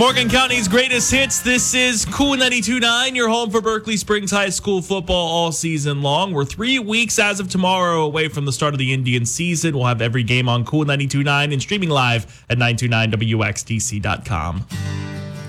Morgan County's greatest hits. This is Cool 92.9, your home for Berkeley Springs High School football all season long. We're 3 weeks as of tomorrow away from the start of the Indian season. We'll have every game on Cool 92.9 and streaming live at 929wxdc.com.